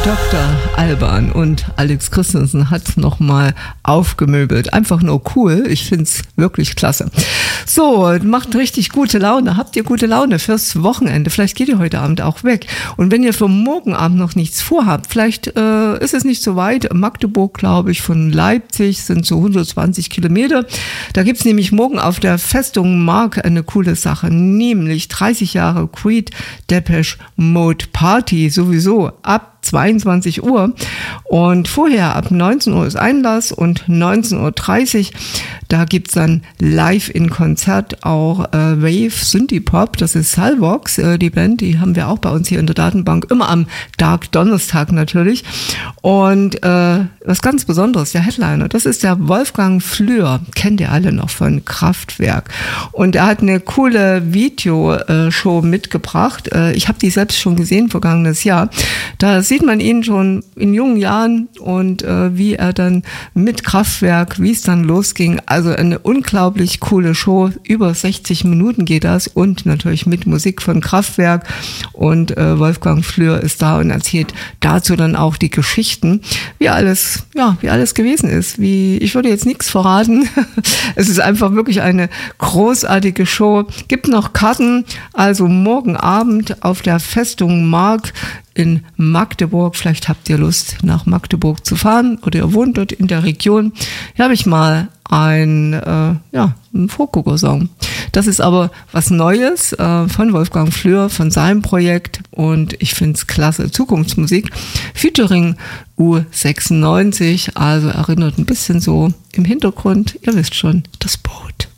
Dr. Alban und Alex Christensen hat's nochmal aufgemöbelt. Einfach nur cool. Ich find's wirklich klasse. So, macht richtig gute Laune. Habt ihr gute Laune fürs Wochenende? Vielleicht geht ihr heute Abend auch weg. Und wenn ihr für morgen Abend noch nichts vorhabt, vielleicht ist es nicht so weit. Magdeburg, glaube ich, von Leipzig sind so 120 Kilometer. Da gibt's nämlich morgen auf der Festung Mark eine coole Sache, nämlich 30 Jahre Creed Depeche Mode Party, sowieso ab 22 Uhr und vorher ab 19 Uhr ist Einlass und 19.30 Uhr, da gibt's dann live in Konzert auch Wave Synthie Pop, das ist Salvox, die Band, die haben wir auch bei uns hier in der Datenbank, immer am Dark Donnerstag natürlich und was ganz Besonderes, der Headliner, das ist der Wolfgang Flür, kennt ihr alle noch von Kraftwerk und er hat eine coole Videoshow mitgebracht, ich habe die selbst schon gesehen vergangenes Jahr, da sieht man ihn schon in jungen Jahren und wie er dann mit Kraftwerk, wie es dann losging. Also eine unglaublich coole Show. Über 60 Minuten geht das und natürlich mit Musik von Kraftwerk. Und Wolfgang Flür ist da und erzählt dazu dann auch die Geschichten, wie alles gewesen ist. Ich würde jetzt nichts verraten. Es ist einfach wirklich eine großartige Show. Gibt noch Karten, also morgen Abend auf der Festung Mark in Magdeburg. Vielleicht habt ihr Lust, nach Magdeburg zu fahren oder ihr wohnt dort in der Region. Hier habe ich mal einen Vorgucker-Song. Das ist aber was Neues von Wolfgang Flür, von seinem Projekt und ich finde es klasse. Zukunftsmusik, featuring U96, also erinnert ein bisschen so im Hintergrund, ihr wisst schon, das Boot.